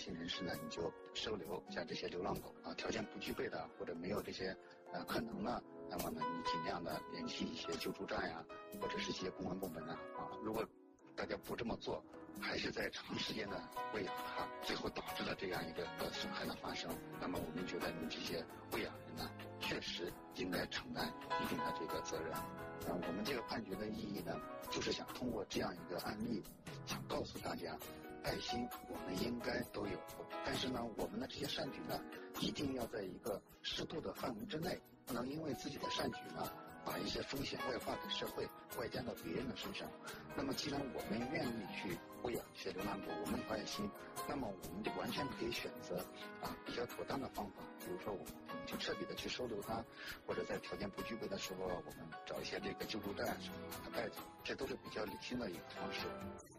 心人士呢，你就收留像这些流浪狗啊，条件不具备的或者没有这些可能呢，那么呢，你尽量的联系一些救助站呀，或者是一些公安部门啊，如果大家不这么做，还是在长时间的喂养它，最后导致了这样一个损害的发生，那么我们觉得你这些喂养人呢，确实应该承担一定的这个责任。我们这个判决的意义呢，就是想通过这样一个案例，想告诉大家，爱心我们应该都有，但是呢，我们的这些善举呢，一定要在一个适度的范围之内，不能因为自己的善举呢，把一些风险外化给社会，外加到别人的身上。那么既然我们愿意去喂养一些流浪狗，我们有爱心，那么我们就完全可以选择比较妥当的方法，比如说我们就彻底的去收留它，或者在条件不具备的时候，我们找一些这个救助站把它带走，这都是比较理性的一个方式。